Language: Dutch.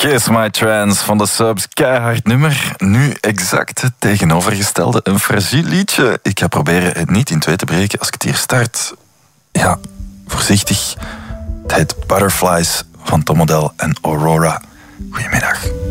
Kiss My Trance van de Subs, keihard nummer. Nu exact het tegenovergestelde, een fragiel liedje. Ik ga proberen het niet in twee te breken als ik het hier start. Ja, voorzichtig. Het heet Butterflies van Tom Odell en Aurora. Goedemiddag.